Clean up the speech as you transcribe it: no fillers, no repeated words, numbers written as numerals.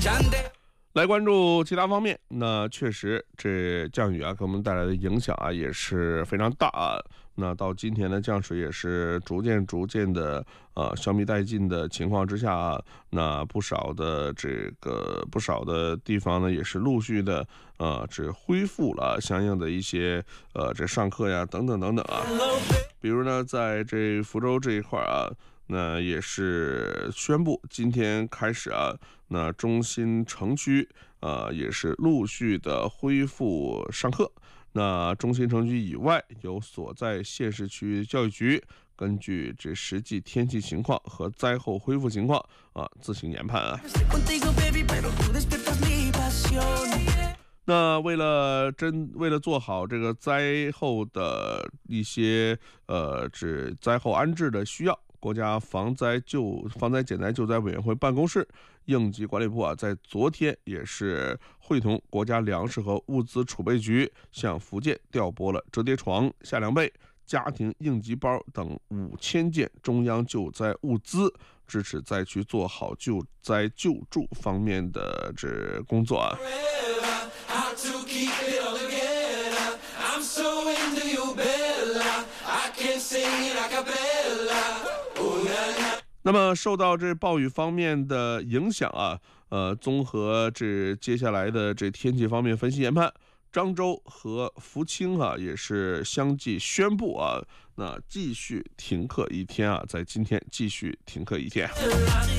来关注其他方面，那确实这降雨啊给我们带来的影响啊也是非常大啊。那到今天的降水也是逐渐的消弭殆尽的情况之下啊，那不少的地方呢也是陆续的这恢复了相应的一些这上课呀等等啊。比如呢，在这福州这一块啊，那也是宣布今天开始啊，那中心城区也是陆续的恢复上课。那中心城区以外有所在县市区教育局根据这实际天气情况和灾后恢复情况自行研判啊。那为了做好这个灾后的一些灾后安置的需要，国家防灾减灾救灾委员会办公室应急管理部在昨天也是会同国家粮食和物资储备局向福建调拨了折叠床、夏凉被、家庭应急包等5000件中央救灾物资，支持灾区做好救灾救助方面的这工作啊。那么受到这暴雨方面的影响啊，综合这接下来的这天气方面分析研判，漳州和福清也是相继宣布那继续停课一天在今天继续停课一天。